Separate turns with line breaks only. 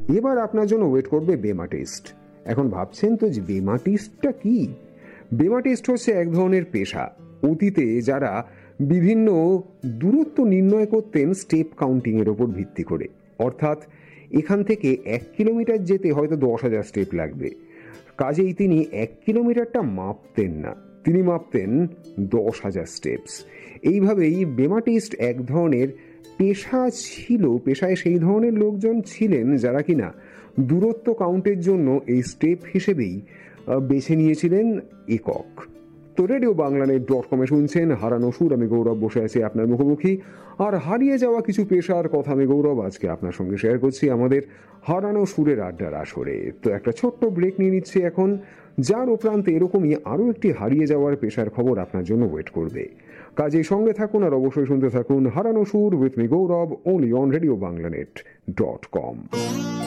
এবার আপনার জন্য ওয়েট করবে বেমা টেস্ট। এখন ভাবছেন তো যে বেমা টেস্টটা কি? বেমা টেস্ট হচ্ছে এক ধরনের পেশা। অতীতে যারা বিভিন্ন দূরত্ব নির্ণয় করতেন স্টেপ কাউন্টিং এর ওপর ভিত্তি করে, অর্থাৎ এখান থেকে 1 কিলোমিটার যেতে হয়তো 10,000 স্টেপ লাগবে, কাজেই তিনি 1 কিলোমিটারটা মাপতেন না, তিনি মাপতেন 10,000 স্টেপস। এইভাবেই বেমা টেস্ট এক ধরনের পেশা ছিল। পেশায় সেই ধরনের লোকজন ছিলেন যারা কিনা দূরত্ব কাউন্টের জন্য এই স্টেপ হিসেবেই বেছে নিয়েছিলেন একক। তো রেডিও বাংলানেট.com-এ শুনছেন হারানো সুর। আমি গৌরব বসে আছি আপনার মুখোমুখি, আর হারিয়ে যাওয়া কিছু পেশার কথা আমি গৌরব আজকে আপনার সঙ্গে শেয়ার করছি আমাদের হারানো সুরের আড্ডার আসরে। তো একটা ছোট্ট ব্রেক নিয়ে নিচ্ছি এখন, যার উপরান্তে এরকমই আরও একটি হারিয়ে যাওয়ার পেশার খবর আপনার জন্য ওয়েট করবে। কাজেই সঙ্গে থাকুন আর অবশ্যই শুনতে থাকুন হারানো সুর with me Gaurav, only on radio বাংলানেট.com।